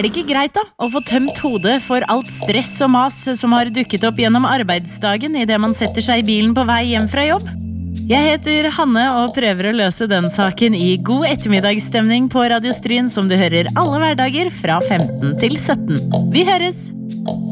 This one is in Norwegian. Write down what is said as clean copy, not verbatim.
det ikke greit da, å få tømt hodet for alt stress og mas som har dukket opp gjennom arbeidsdagen i det man setter seg i bilen på vei hjem fra jobb? Jeg heter Hanne og prøver å løse den saken i god ettermiddagsstemning på Radio Stryn som du hører alle hverdager fra 15 til 17. Vi høres!